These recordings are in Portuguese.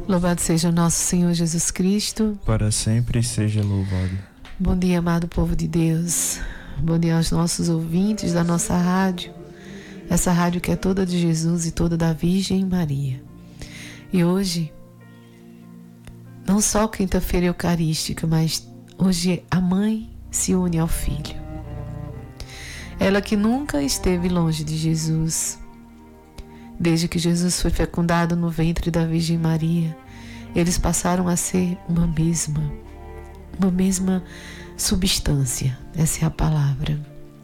Louvado seja o nosso Senhor Jesus Cristo. Para sempre seja louvado. Bom dia, amado povo de Deus. Bom dia aos nossos ouvintes da nossa rádio. Essa rádio que é toda de Jesus e toda da Virgem Maria. E hoje, não só quinta-feira eucarística, mas hoje a mãe se une ao filho. Ela que nunca esteve longe de Jesus. Desde que Jesus foi fecundado no ventre da Virgem Maria, eles passaram a ser uma mesma substância. Essa é a palavra.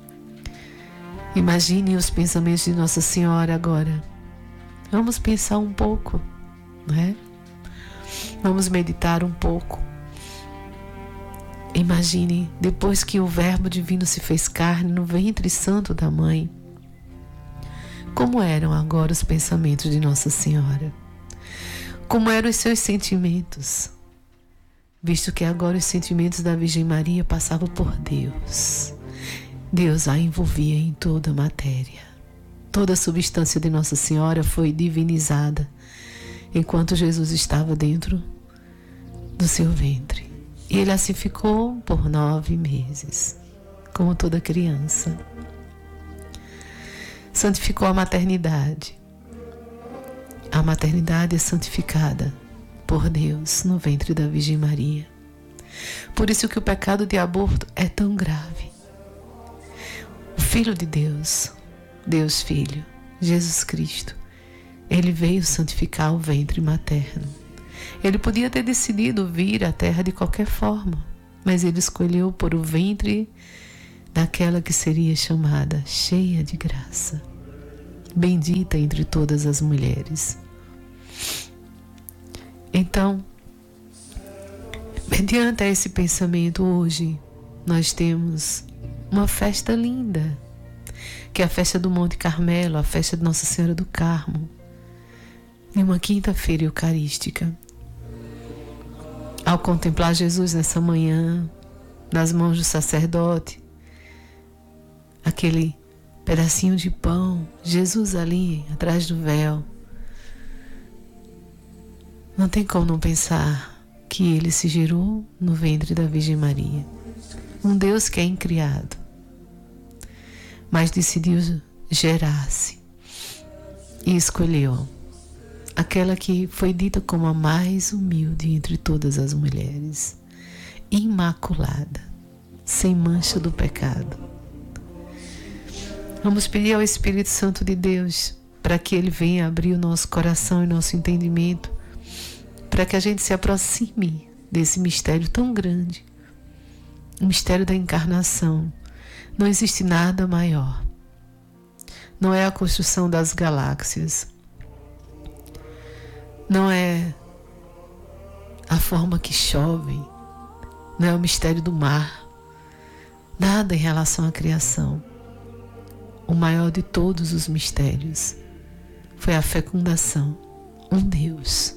Imagine os pensamentos de Nossa Senhora agora. Vamos pensar um pouco, né? Vamos meditar um pouco. Imagine, depois que o Verbo Divino se fez carne no ventre santo da mãe, como eram agora os pensamentos de Nossa Senhora? Como eram os seus sentimentos? Visto que agora os sentimentos da Virgem Maria passavam por Deus. Deus a envolvia em toda a matéria. Toda a substância de Nossa Senhora foi divinizada enquanto Jesus estava dentro do seu ventre. E ele assim ficou por 9 meses, como toda criança. Santificou a maternidade. A maternidade é santificada por Deus no ventre da Virgem Maria. Por isso que o pecado de aborto é tão grave. O Filho de Deus, Deus Filho, Jesus Cristo, ele veio santificar o ventre materno. Ele podia ter decidido vir à terra de qualquer forma, mas ele escolheu por o ventre daquela que seria chamada cheia de graça, bendita entre todas as mulheres. Então, mediante esse pensamento, hoje nós temos uma festa linda, que é a festa do Monte Carmelo, a festa de Nossa Senhora do Carmo, em uma quinta-feira eucarística. Ao contemplar Jesus nessa manhã, nas mãos do sacerdote, aquele pedacinho de pão, Jesus ali atrás do véu, não tem como não pensar que ele se gerou no ventre da Virgem Maria. Um Deus que é incriado, mas decidiu gerar-se e escolheu aquela que foi dita como a mais humilde entre todas as mulheres, imaculada, sem mancha do pecado. Vamos pedir ao Espírito Santo de Deus para que ele venha abrir o nosso coração e nosso entendimento, para que a gente se aproxime desse mistério tão grande, o mistério da encarnação. Não existe nada maior. Não é a construção das galáxias, não é a forma que chove, não é o mistério do mar, nada em relação à criação. O maior de todos os mistérios foi a fecundação, um Deus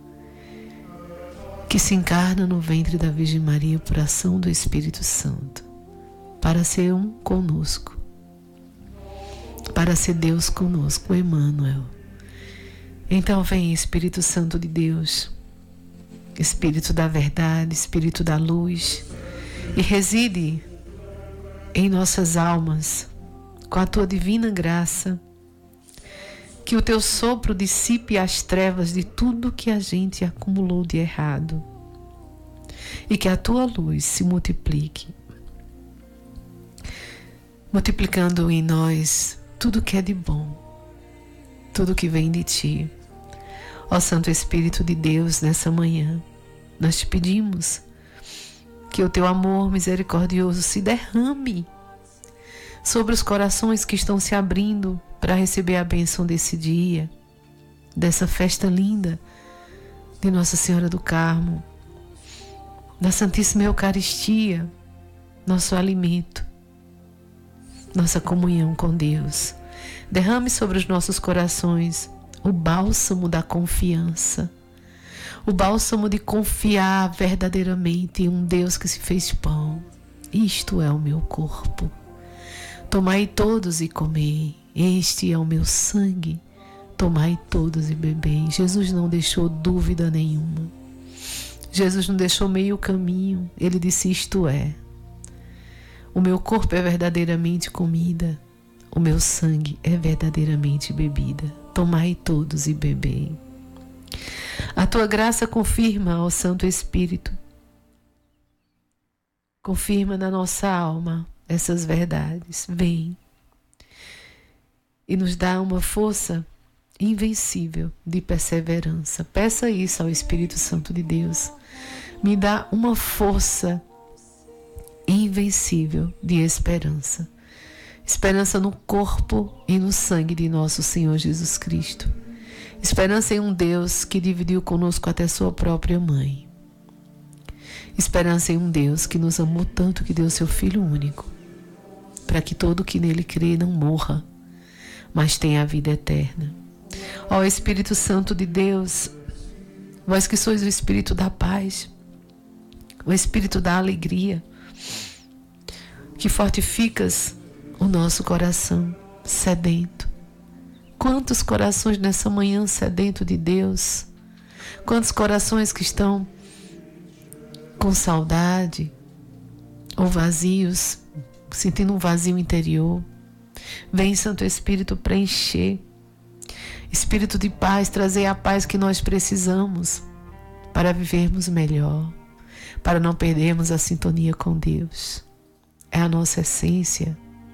que se encarna no ventre da Virgem Maria por ação do Espírito Santo, para ser um conosco, para ser Deus conosco, Emmanuel. Então vem, Espírito Santo de Deus, Espírito da verdade, Espírito da luz, e reside em nossas almas com a tua divina graça, que o teu sopro dissipe as trevas de tudo que a gente acumulou de errado, e que a tua luz se multiplique, multiplicando em nós tudo que é de bom, tudo que vem de ti. Ó Santo Espírito de Deus, nessa manhã, nós te pedimos que o teu amor misericordioso se derrame sobre os corações que estão se abrindo para receber a bênção desse dia, dessa festa linda de Nossa Senhora do Carmo, da Santíssima Eucaristia, nosso alimento, nossa comunhão com Deus. Derrame sobre os nossos corações o bálsamo da confiança, o bálsamo de confiar verdadeiramente em um Deus que se fez pão. Isto é o meu corpo. Tomai todos e comei, este é o meu sangue, Tomai todos e bebei. Jesus não deixou dúvida nenhuma. Jesus não deixou meio caminho. Ele disse: isto é. O meu corpo é verdadeiramente comida. O meu sangue é verdadeiramente bebida. Tomai todos e bebei. A tua graça confirma, ó Santo Espírito. Confirma na nossa alma essas verdades. Vem e nos dá uma força invencível de perseverança. Peça isso ao Espírito Santo de Deus. Me dá uma força invencível de esperança. Esperança no corpo e no sangue de nosso Senhor Jesus Cristo. Esperança em um Deus que dividiu conosco até sua própria mãe. Esperança em um Deus que nos amou tanto que deu seu Filho único, para que todo que nele crê não morra, mas tenha a vida eterna. Ó Espírito Santo de Deus, vós que sois o Espírito da paz, o Espírito da alegria, que fortificas o nosso coração sedento. Quantos corações nessa manhã sedento de Deus, quantos corações que estão com saudade ou vazios, sentindo um vazio interior. Vem, Santo Espírito, preencher. Espírito de paz, trazer a paz que nós precisamos para vivermos melhor, para não perdermos a sintonia com Deus. É a nossa essência.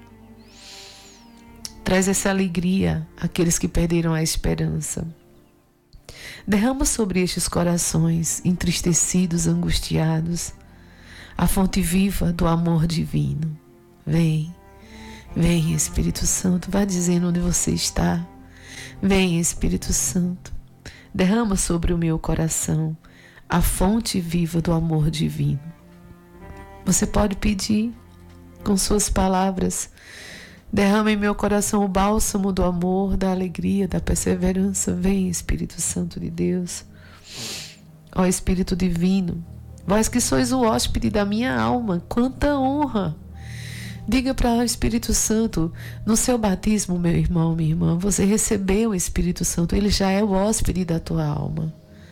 Traz essa alegria àqueles que perderam a esperança. Derrama sobre estes corações entristecidos, angustiados, a fonte viva do amor divino. Vem, vem, Espírito Santo, vá dizendo onde você está. Vem, Espírito Santo, derrama sobre o meu coração a fonte viva do amor divino. Você pode pedir com suas palavras: derrama em meu coração o bálsamo do amor, da alegria, da perseverança. Vem, Espírito Santo de Deus. Ó Espírito Divino, vós que sois o hóspede da minha alma, quanta honra! Diga para o Espírito Santo, no seu batismo, meu irmão, minha irmã, você recebeu o Espírito Santo, ele já é o hóspede da tua alma.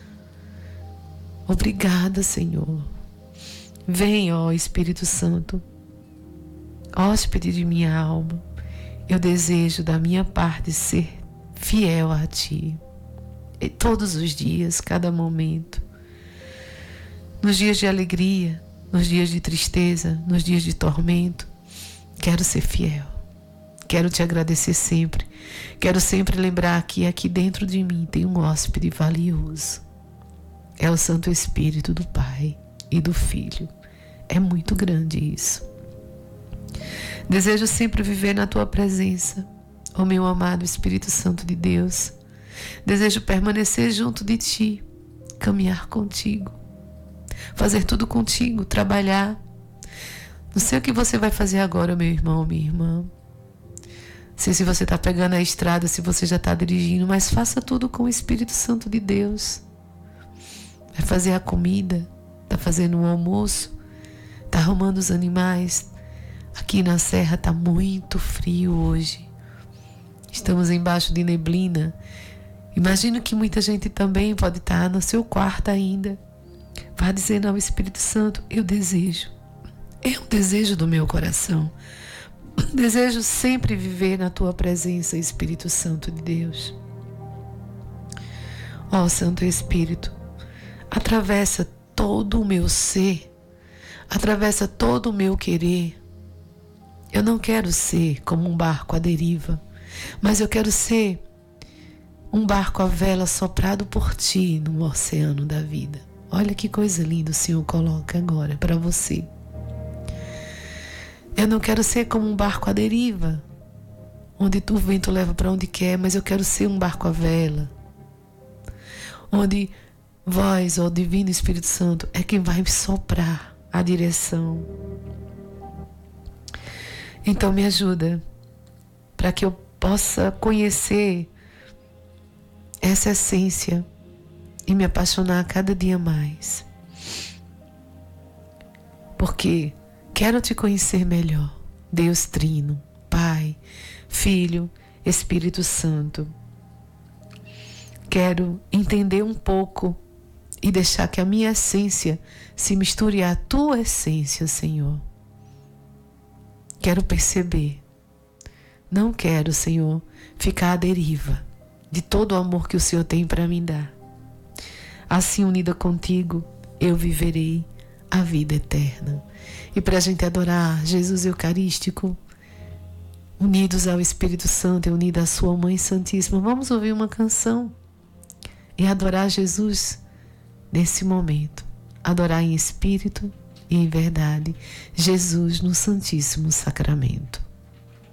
Obrigada, Senhor. Vem, ó Espírito Santo, hóspede de minha alma. Eu desejo da minha parte ser fiel a Ti. E todos os dias, cada momento. Nos dias de alegria, nos dias de tristeza, nos dias de tormento. Quero ser fiel. Quero Te agradecer sempre. Quero sempre lembrar que aqui dentro de mim tem um hóspede valioso. É o Santo Espírito do Pai e do Filho. É muito grande isso. Desejo sempre viver na Tua presença, ó meu amado Espírito Santo de Deus. Desejo permanecer junto de Ti, caminhar contigo, fazer tudo contigo, trabalhar. Não sei o que você vai fazer agora, meu irmão, minha irmã. Não sei se você está pegando a estrada, se você já está dirigindo, mas faça tudo com o Espírito Santo de Deus. Vai fazer a comida, está fazendo um almoço, está arrumando os animais. Aqui na serra está muito frio hoje. Estamos embaixo de neblina. Imagino que muita gente também pode estar no seu quarto ainda. Vá dizendo ao Espírito Santo: eu desejo. É um desejo do meu coração. Desejo sempre viver na Tua presença, Espírito Santo de Deus. Ó Santo Espírito, atravessa todo o meu ser, atravessa todo o meu querer. Eu não quero ser como um barco à deriva, mas eu quero ser um barco à vela soprado por Ti no oceano da vida. Olha que coisa linda o Senhor coloca agora para você. Eu não quero ser como um barco à deriva, onde o vento leva para onde quer, mas eu quero ser um barco à vela, onde vós, ó Divino Espírito Santo, é quem vai me soprar a direção. Então me ajuda para que eu possa conhecer essa essência e me apaixonar cada dia mais. Porque quero Te conhecer melhor, Deus Trino, Pai, Filho, Espírito Santo. quero entender um pouco e deixar que a minha essência se misture à tua essência, Senhor. Quero perceber. Não quero, Senhor, ficar à deriva de todo o amor que o Senhor tem para me dar. Assim, unida contigo, eu viverei a vida eterna. E para a gente adorar Jesus Eucarístico, unidos ao Espírito Santo e unidos à sua Mãe Santíssima, vamos ouvir uma canção e adorar Jesus nesse momento. Adorar em espírito e em verdade Jesus no Santíssimo Sacramento.